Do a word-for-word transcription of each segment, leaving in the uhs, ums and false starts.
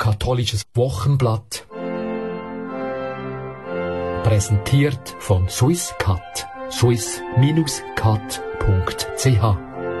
katholisches Wochenblatt. Präsentiert von Swisscat. swiss cat punkt c h.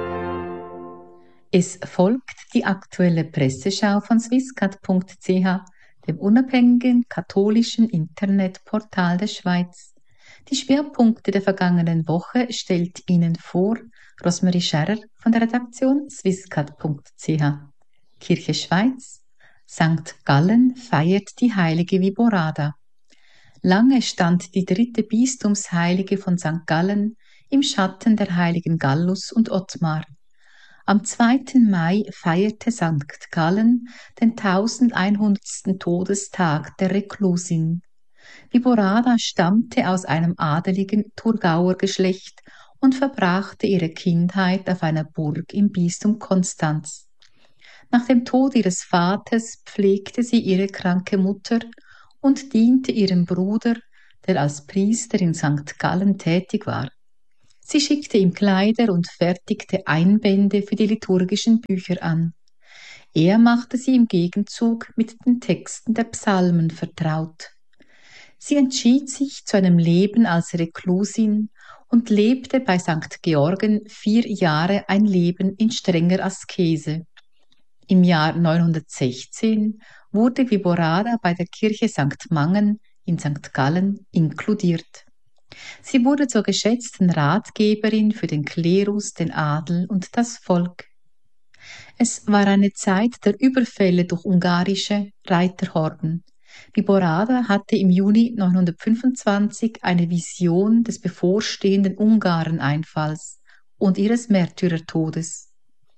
Es folgt die aktuelle Presseschau von swisscat punkt c h, dem unabhängigen katholischen Internetportal der Schweiz. Die Schwerpunkte der vergangenen Woche stellt Ihnen vor Rosemarie Scherrer von der Redaktion swisscat punkt c h. Kirche Schweiz. Sankt Gallen feiert die heilige Viborada. Lange stand die dritte Bistumsheilige von Sankt Gallen im Schatten der heiligen Gallus und Ottmar. Am zweiten Mai feierte Sankt Gallen den tausendeinhundertsten Todestag der Reklusin. Viborada stammte aus einem adeligen Thurgauer Geschlecht und verbrachte ihre Kindheit auf einer Burg im Bistum Konstanz. Nach dem Tod ihres Vaters pflegte sie ihre kranke Mutter und diente ihrem Bruder, der als Priester in Sankt Gallen tätig war. Sie schickte ihm Kleider und fertigte Einbände für die liturgischen Bücher an. Er machte sie im Gegenzug mit den Texten der Psalmen vertraut. Sie entschied sich zu einem Leben als Reklusin und lebte bei Sankt Georgen vier Jahre ein Leben in strenger Askese. Im Jahr neunhundertsechzehn wurde Viborada bei der Kirche Sankt Mangen in Sankt Gallen inkludiert. Sie wurde zur geschätzten Ratgeberin für den Klerus, den Adel und das Volk. Es war eine Zeit der Überfälle durch ungarische Reiterhorden. Viborada hatte im Juni neunhundertfünfundzwanzig eine Vision des bevorstehenden Ungareneinfalls und ihres Märtyrertodes.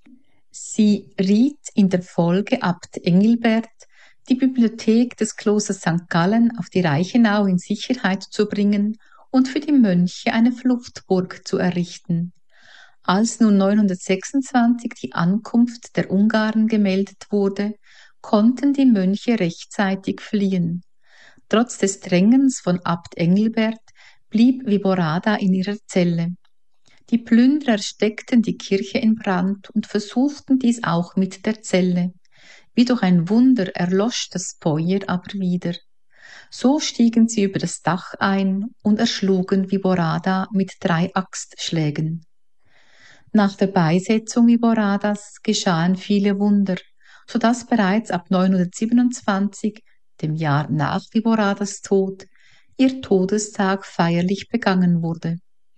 Sie riet in der Folge Abt Engelbert, die Bibliothek des Klosters Sankt Gallen auf die Reichenau in Sicherheit zu bringen und für die Mönche eine Fluchtburg zu errichten. Als nun neunhundertsechsundzwanzig die Ankunft der Ungarn gemeldet wurde, konnten die Mönche rechtzeitig fliehen. Trotz des Drängens von Abt Engelbert blieb Viborada in ihrer Zelle. Die Plünderer steckten die Kirche in Brand und versuchten dies auch mit der Zelle. Wie durch ein Wunder erlosch das Feuer aber wieder. So stiegen sie über das Dach ein und erschlugen Viborada mit drei Axtschlägen. Nach der Beisetzung Viboradas geschahen viele Wunder, so dass bereits ab neunhundertsiebenundzwanzig, dem Jahr nach Viboradas Tod, ihr Todestag feierlich begangen wurde.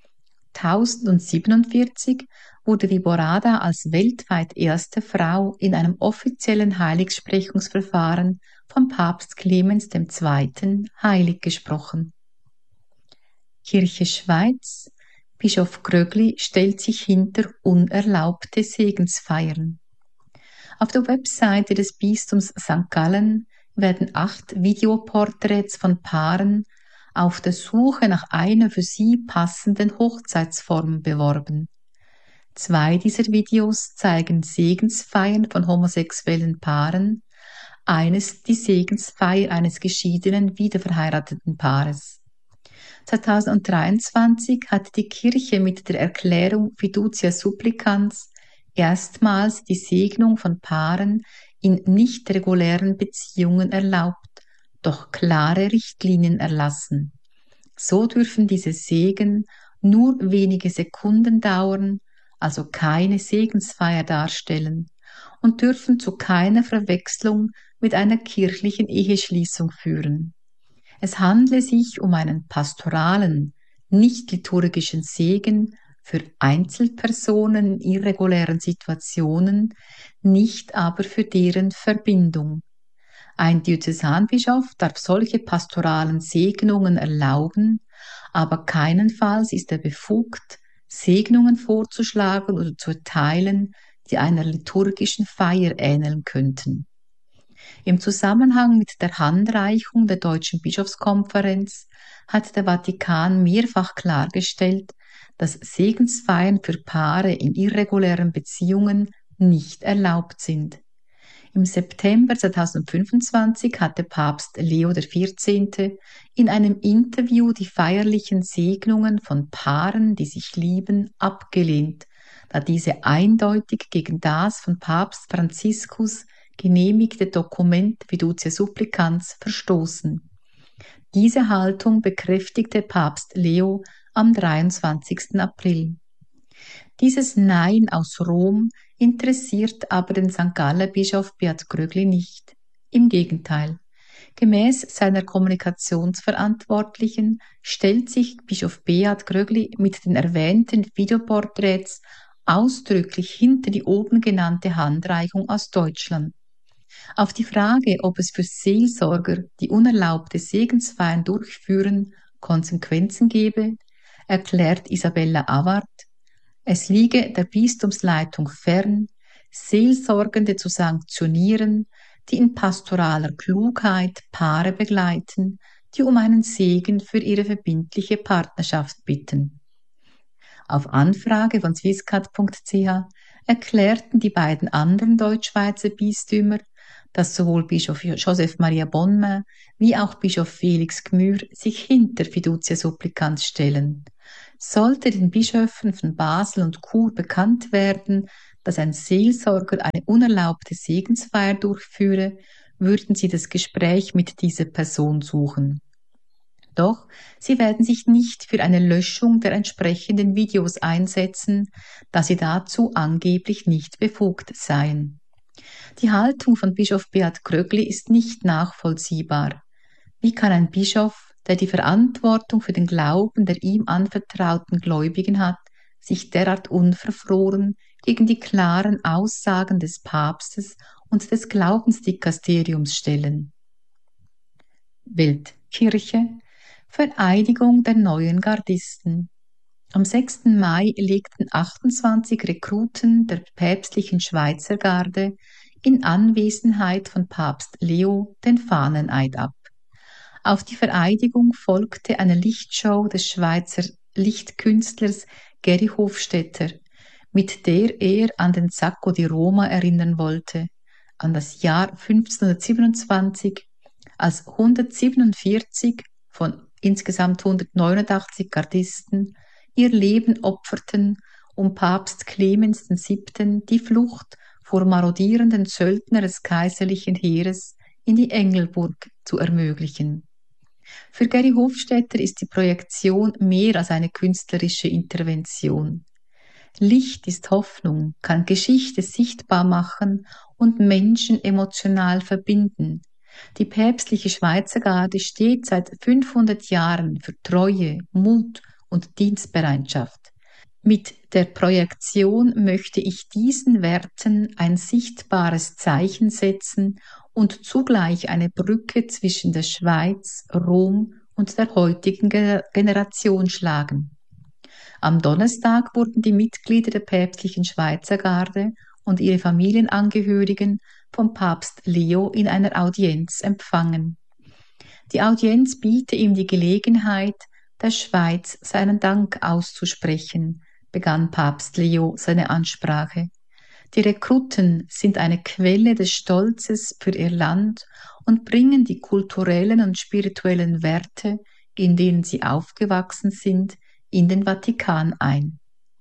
tausendsiebenundvierzig wurde Viborada als weltweit erste Frau in einem offiziellen Heiligsprechungsverfahren vom Papst Clemens der Zweite. heilig gesprochen. Kirche Schweiz. Bischof Grögli stellt sich hinter unerlaubte Segensfeiern. Auf der Webseite des Bistums Sankt Gallen werden acht Videoporträts von Paaren auf der Suche nach einer für sie passenden Hochzeitsform beworben. Zwei dieser Videos zeigen Segensfeiern von homosexuellen Paaren, eines die Segensfeier eines geschiedenen, wiederverheirateten Paares. zweitausenddreiundzwanzig hat die Kirche mit der Erklärung Fiducia Supplicans erstmals die Segnung von Paaren in nicht regulären Beziehungen erlaubt, doch klare Richtlinien erlassen. So dürfen diese Segen nur wenige Sekunden dauern, also keine Segensfeier darstellen, und dürfen zu keiner Verwechslung mit einer kirchlichen Eheschließung führen. Es handle sich um einen pastoralen, nicht liturgischen Segen für Einzelpersonen in irregulären Situationen, nicht aber für deren Verbindung. Ein Diözesanbischof darf solche pastoralen Segnungen erlauben, aber keinenfalls ist er befugt, Segnungen vorzuschlagen oder zu erteilen, die einer liturgischen Feier ähneln könnten. Im Zusammenhang mit der Handreichung der Deutschen Bischofskonferenz hat der Vatikan mehrfach klargestellt, dass Segensfeiern für Paare in irregulären Beziehungen nicht erlaubt sind. Im September zweitausendfünfundzwanzig hatte Papst Leo der Vierzehnte in einem Interview die feierlichen Segnungen von Paaren, die sich lieben, abgelehnt, da diese eindeutig gegen das von Papst Franziskus genehmigte Dokument Fiducia Supplicans verstoßen. Diese Haltung bekräftigte Papst Leo am dreiundzwanzigsten April. Dieses Nein aus Rom interessiert aber den Sankt Galler Bischof Beat Grögli nicht. Im Gegenteil. Gemäß seiner Kommunikationsverantwortlichen stellt sich Bischof Beat Grögli mit den erwähnten Videoporträts ausdrücklich hinter die oben genannte Handreichung aus Deutschland. Auf die Frage, ob es für Seelsorger, die unerlaubte Segensfeiern durchführen, Konsequenzen gebe, erklärt Isabella Award, es liege der Bistumsleitung fern, Seelsorgende zu sanktionieren, die in pastoraler Klugheit Paare begleiten, die um einen Segen für ihre verbindliche Partnerschaft bitten. Auf Anfrage von swisscat punkt c h erklärten die beiden anderen Deutschschweizer Bistümer, dass sowohl Bischof Joseph Maria Bonmain wie auch Bischof Felix Gmür sich hinter Fiducia Supplicans stellen. Sollte den Bischöfen von Basel und Chur bekannt werden, dass ein Seelsorger eine unerlaubte Segensfeier durchführe, würden sie das Gespräch mit dieser Person suchen. Doch sie werden sich nicht für eine Löschung der entsprechenden Videos einsetzen, da sie dazu angeblich nicht befugt seien. Die Haltung von Bischof Beat Grögli ist nicht nachvollziehbar. Wie kann ein Bischof, der die Verantwortung für den Glauben der ihm anvertrauten Gläubigen hat, sich derart unverfroren gegen die klaren Aussagen des Papstes und des Glaubensdikasteriums stellen? Weltkirche, Vereidigung der neuen Gardisten. Am sechsten Mai legten achtundzwanzig Rekruten der päpstlichen Schweizer Garde in Anwesenheit von Papst Leo den Fahneneid ab. Auf die Vereidigung folgte eine Lichtshow des Schweizer Lichtkünstlers Geri Hofstetter, mit der er an den Sacco di Roma erinnern wollte, an das Jahr fünfzehnhundertsiebenundzwanzig, als hundertsiebenundvierzig von insgesamt hundertneunundachtzig Gardisten ihr Leben opferten, um Papst Clemens der Siebte die Flucht vor marodierenden Söldnern des kaiserlichen Heeres in die Engelburg zu ermöglichen. Für Geri Hofstetter ist die Projektion mehr als eine künstlerische Intervention. Licht ist Hoffnung, kann Geschichte sichtbar machen und Menschen emotional verbinden. Die päpstliche Schweizer Garde steht seit fünfhundert Jahren für Treue, Mut und Dienstbereitschaft. Mit der Projektion möchte ich diesen Werten ein sichtbares Zeichen setzen und zugleich eine Brücke zwischen der Schweiz, Rom und der heutigen Generation schlagen. Am Donnerstag wurden die Mitglieder der päpstlichen Schweizer Garde und ihre Familienangehörigen vom Papst Leo in einer Audienz empfangen. Die Audienz biete ihm die Gelegenheit, der Schweiz seinen Dank auszusprechen, begann Papst Leo seine Ansprache. Die Rekruten sind eine Quelle des Stolzes für ihr Land und bringen die kulturellen und spirituellen Werte, in denen sie aufgewachsen sind, in den Vatikan ein.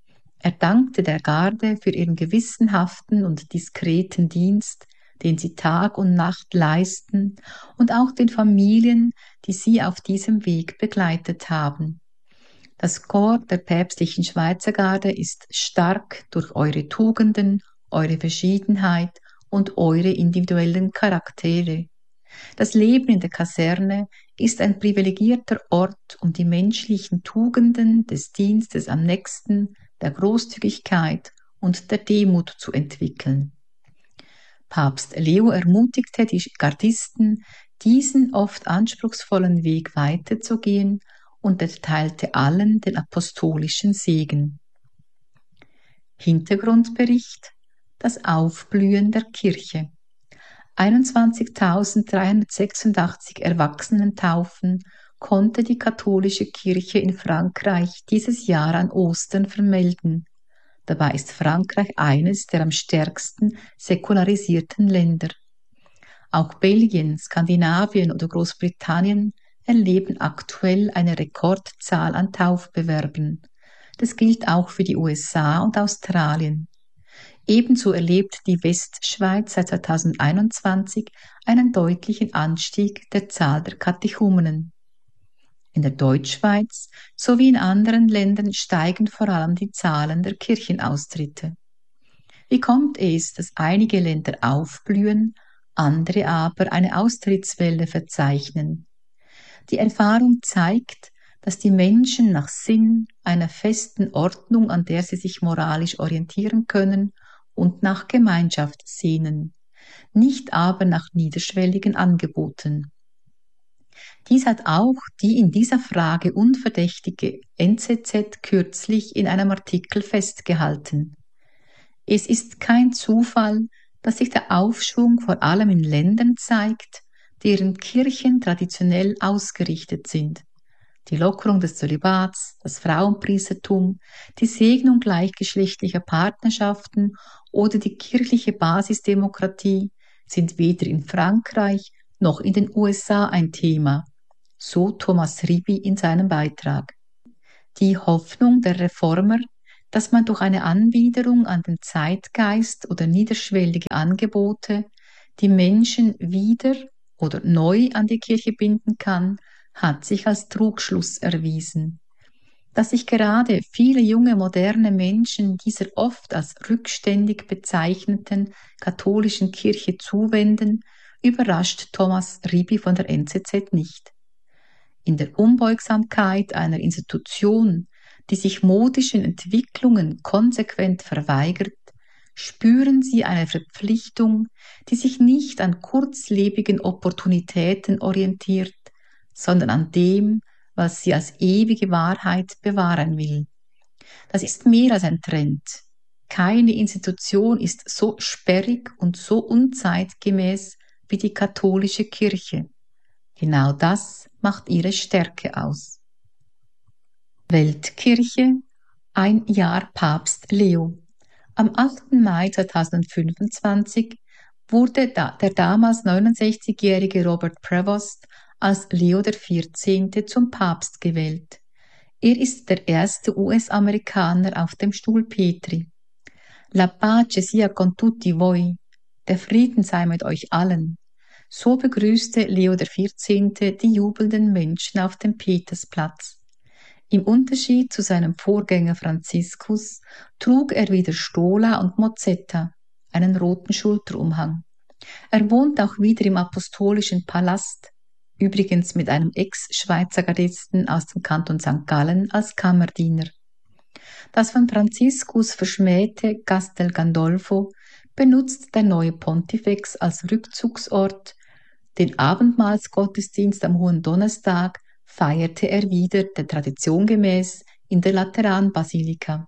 Er dankte der Garde für ihren gewissenhaften und diskreten Dienst, den sie Tag und Nacht leisten, und auch den Familien, die sie auf diesem Weg begleitet haben. Das Korps der päpstlichen Schweizer Garde ist stark durch eure Tugenden, eure Verschiedenheit und eure individuellen Charaktere. Das Leben in der Kaserne ist ein privilegierter Ort, um die menschlichen Tugenden des Dienstes am Nächsten, der Großzügigkeit und der Demut zu entwickeln. Papst Leo ermutigte die Gardisten, diesen oft anspruchsvollen Weg weiterzugehen und erteilte allen den apostolischen Segen. Hintergrundbericht: Das Aufblühen der Kirche. einundzwanzigtausenddreihundertsechsundachtzig Erwachsenentaufen konnte die katholische Kirche in Frankreich dieses Jahr an Ostern vermelden. Dabei ist Frankreich eines der am stärksten säkularisierten Länder. Auch Belgien, Skandinavien oder Großbritannien erleben aktuell eine Rekordzahl an Taufbewerben. Das gilt auch für die U S A und Australien. Ebenso erlebt die Westschweiz seit zweitausendeinundzwanzig einen deutlichen Anstieg der Zahl der Katechumenen. In der Deutschschweiz sowie in anderen Ländern steigen vor allem die Zahlen der Kirchenaustritte. Wie kommt es, dass einige Länder aufblühen, andere aber eine Austrittswelle verzeichnen? Die Erfahrung zeigt, dass die Menschen nach Sinn, einer festen Ordnung, an der sie sich moralisch orientieren können, und nach Gemeinschaft sehnen, nicht aber nach niederschwelligen Angeboten. Dies hat auch die in dieser Frage unverdächtige N Z Z kürzlich in einem Artikel festgehalten. Es ist kein Zufall, dass sich der Aufschwung vor allem in Ländern zeigt, deren Kirchen traditionell ausgerichtet sind. Die Lockerung des Zölibats, das Frauenpriestertum, die Segnung gleichgeschlechtlicher Partnerschaften oder die kirchliche Basisdemokratie sind weder in Frankreich noch in den U S A ein Thema, so Thomas Ribby in seinem Beitrag. Die Hoffnung der Reformer, dass man durch eine Anbiederung an den Zeitgeist oder niederschwellige Angebote die Menschen wieder oder neu an die Kirche binden kann, hat sich als Trugschluss erwiesen. Dass sich gerade viele junge moderne Menschen dieser oft als rückständig bezeichneten katholischen Kirche zuwenden, überrascht Thomas Ribby von der N Z Z nicht. In der Unbeugsamkeit einer Institution, die sich modischen Entwicklungen konsequent verweigert, spüren sie eine Verpflichtung, die sich nicht an kurzlebigen Opportunitäten orientiert, sondern an dem, was sie als ewige Wahrheit bewahren will. Das ist mehr als ein Trend. Keine Institution ist so sperrig und so unzeitgemäß wie die katholische Kirche. Genau das macht ihre Stärke aus. Weltkirche, ein Jahr Papst Leo. Am achten Mai zweitausendfünfundzwanzig wurde der damals neunundsechzigjährige Robert Prevost als Leo der Vierzehnte zum Papst gewählt. Er ist der erste U S-Amerikaner auf dem Stuhl Petri. La pace sia con tutti voi, der Frieden sei mit euch allen. So begrüßte Leo der Vierzehnte die jubelnden Menschen auf dem Petersplatz. Im Unterschied zu seinem Vorgänger Franziskus trug er weder Stola und Mozzetta, einen roten Schulterumhang. Er wohnt auch wieder im apostolischen Palast, übrigens mit einem Ex-Schweizer Gardisten aus dem Kanton Sankt Gallen als Kammerdiener. Das von Franziskus verschmähte Castel Gandolfo benutzt der neue Pontifex als Rückzugsort. Den Abendmahlsgottesdienst am Hohen Donnerstag feierte er wieder der Tradition gemäß in der Lateranbasilika.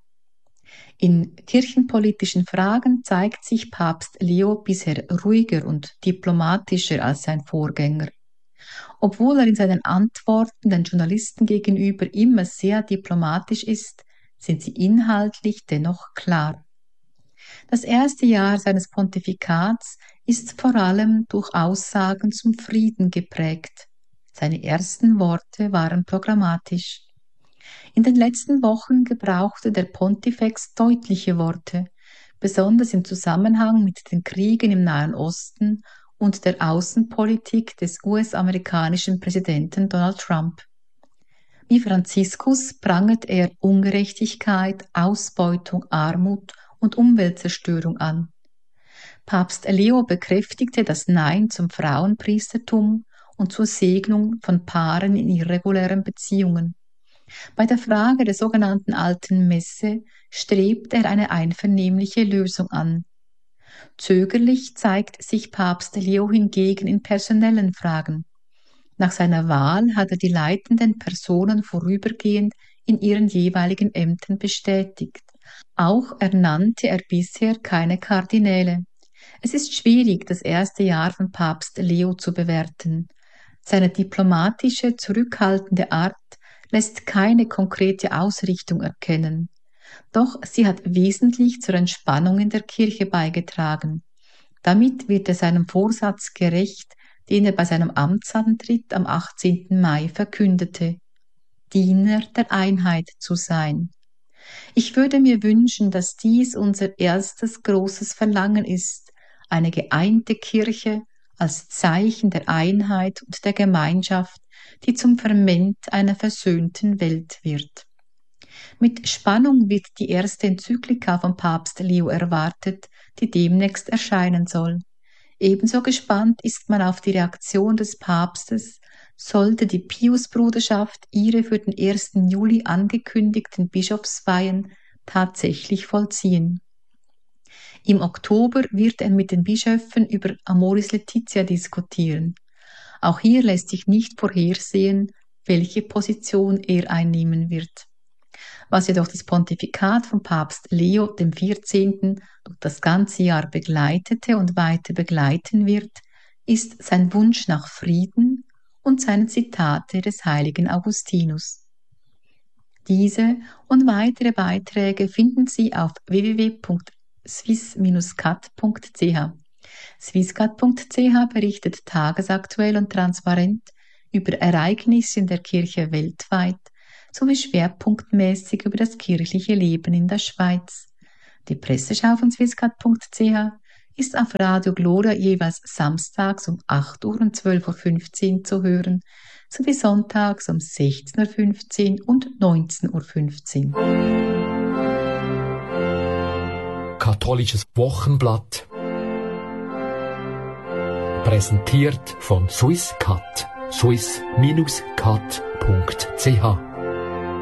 In kirchenpolitischen Fragen zeigt sich Papst Leo bisher ruhiger und diplomatischer als sein Vorgänger. Obwohl er in seinen Antworten den Journalisten gegenüber immer sehr diplomatisch ist, sind sie inhaltlich dennoch klar. Das erste Jahr seines Pontifikats ist vor allem durch Aussagen zum Frieden geprägt. Seine ersten Worte waren programmatisch. In den letzten Wochen gebrauchte der Pontifex deutliche Worte, besonders im Zusammenhang mit den Kriegen im Nahen Osten und der Außenpolitik des U S-amerikanischen Präsidenten Donald Trump. Wie Franziskus prangert er Ungerechtigkeit, Ausbeutung, Armut und Umweltzerstörung an. Papst Leo bekräftigte das Nein zum Frauenpriestertum und zur Segnung von Paaren in irregulären Beziehungen. Bei der Frage der sogenannten Alten Messe strebt er eine einvernehmliche Lösung an. Zögerlich zeigt sich Papst Leo hingegen in personellen Fragen. Nach seiner Wahl hat er die leitenden Personen vorübergehend in ihren jeweiligen Ämtern bestätigt. Auch ernannte er bisher keine Kardinäle. Es ist schwierig, das erste Jahr von Papst Leo zu bewerten. Seine diplomatische, zurückhaltende Art lässt keine konkrete Ausrichtung erkennen. Doch sie hat wesentlich zur Entspannung in der Kirche beigetragen. Damit wird er seinem Vorsatz gerecht, den er bei seinem Amtsantritt am achtzehnten Mai verkündete: Diener der Einheit zu sein. Ich würde mir wünschen, dass dies unser erstes großes Verlangen ist, eine geeinte Kirche als Zeichen der Einheit und der Gemeinschaft, die zum Ferment einer versöhnten Welt wird. Mit Spannung wird die erste Enzyklika von Papst Leo erwartet, die demnächst erscheinen soll. Ebenso gespannt ist man auf die Reaktion des Papstes, sollte die Piusbruderschaft ihre für den ersten Juli angekündigten Bischofsweihen tatsächlich vollziehen. Im Oktober wird er mit den Bischöfen über Amoris Laetitia diskutieren. Auch hier lässt sich nicht vorhersehen, welche Position er einnehmen wird. Was jedoch das Pontifikat von Papst Leo dem vierzehnten durch das ganze Jahr begleitete und weiter begleiten wird, ist sein Wunsch nach Frieden und seine Zitate des heiligen Augustinus. Diese und weitere Beiträge finden Sie auf w w w punkt swiss dash cat punkt c h. Swisscat punkt c h berichtet tagesaktuell und transparent über Ereignisse in der Kirche weltweit sowie schwerpunktmäßig über das kirchliche Leben in der Schweiz. Die Presseschau von Swisscat punkt c h ist auf Radio Gloria jeweils samstags um acht Uhr und zwölf Uhr fünfzehn zu hören, sowie sonntags um sechzehn Uhr fünfzehn und neunzehn Uhr fünfzehn. Katholisches Wochenblatt. Präsentiert von Swisscat. swiss dash cat punkt c h